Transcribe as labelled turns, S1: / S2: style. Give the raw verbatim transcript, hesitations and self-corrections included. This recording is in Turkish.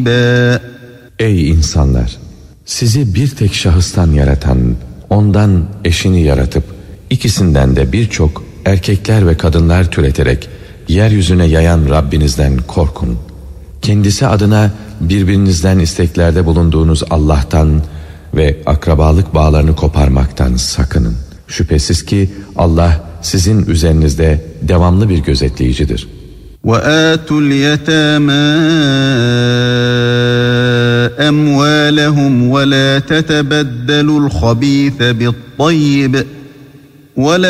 S1: Ey insanlar! Sizi bir tek şahıstan yaratan, ondan eşini yaratıp, ikisinden de birçok erkekler ve kadınlar türeterek yeryüzüne yayan Rabbinizden korkun. Kendisi adına birbirinizden isteklerde bulunduğunuz Allah'tan ve akrabalık bağlarını koparmaktan sakının. Şüphesiz ki Allah sizin üzerinizde devamlı bir gözetleyicidir.
S2: وَآتُوا الْيَتَامَى أَمْوَالَهُمْ وَلَا تَتَبَدَّلُوا الْخَبِيثَ بِالطَّيِّبِ وَلَا